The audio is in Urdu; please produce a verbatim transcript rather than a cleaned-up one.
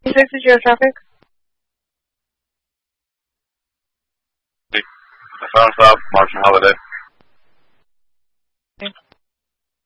Six is your traffic. The phone stop, Marshall Holiday.